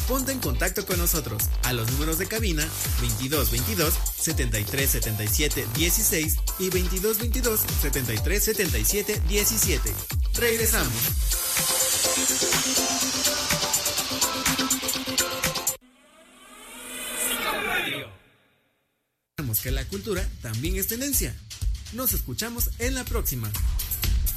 Ponte en contacto con nosotros a los números de cabina 2222 73 77 16 y 2222 73 77 17. Regresamos. Que la cultura también es tendencia. Nos escuchamos en la próxima.